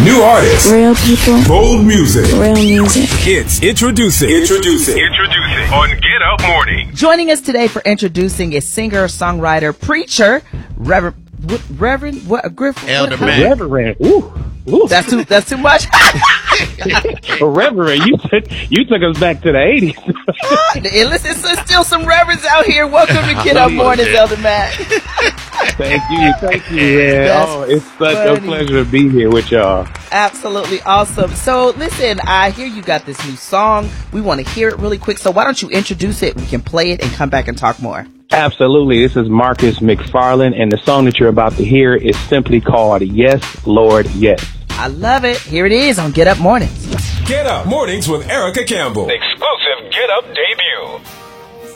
New artists. Real people. Bold music. Real music. It's Introducing on Get Up Morning. Joining us today for Introducing is singer, songwriter, preacher, Reverend Griffin. Elder Mac. Reverend. Ooh. That's too much. Reverend, you took us back to the 80s. Listen, there's still some reverends out here. Welcome to Get Up Mornings, Elder Mac. Thank you. Yeah. It's such a pleasure to be here with y'all. Absolutely awesome. So listen, I hear you got this new song. We want to hear it really quick. So why don't you introduce it? We can play it and come back and talk more. Absolutely. This is Marcus McFarland, and the song that you're about to hear is simply called Yes, Lord, Yes. I love it. Here it is on Get Up Mornings. Get Up Mornings with Erica Campbell. Exclusive Get Up debut.